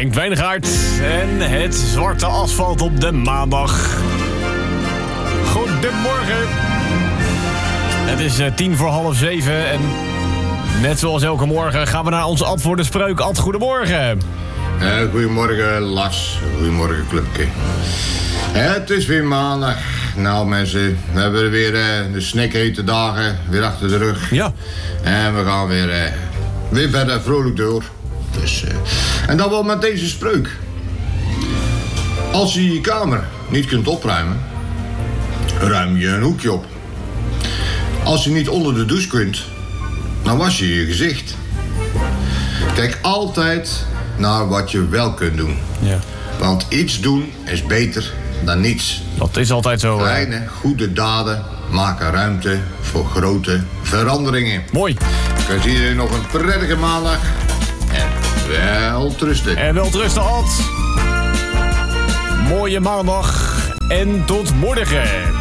Henk Wijngaard en het zwarte asfalt op de maandag. Goedemorgen. Het is 7:10 en net zoals elke morgen gaan we naar onze Ad voor de Spreuk. Ad, goedemorgen. Goedemorgen Lars, goedemorgen Clubke. Het is weer maandag. Nou mensen, we hebben weer de snikhete dagen weer achter de rug. Ja. En we gaan weer verder vrolijk door. Dus, en dan wel met deze spreuk. Als je je kamer niet kunt opruimen, ruim je een hoekje op. Als je niet onder de douche kunt, dan was je je gezicht. Kijk altijd naar wat je wel kunt doen. Ja. Want iets doen is beter dan niets. Dat is altijd zo. Kleine, goede daden maken ruimte voor grote veranderingen. Mooi. Ik wens iedereen nog een prettige maandag. En wel trusten. En wel trusten, Ad. Mooie maandag en tot morgen.